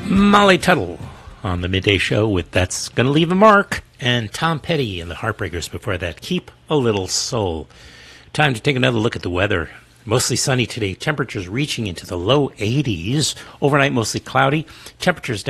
Molly Tuttle on the Midday Show with That's Gonna Leave a Mark, and Tom Petty and the Heartbreakers before that, Keep a Little Soul. Time to take another look at the weather. Mostly sunny today, temperatures reaching into the low 80s. Overnight mostly cloudy, temperatures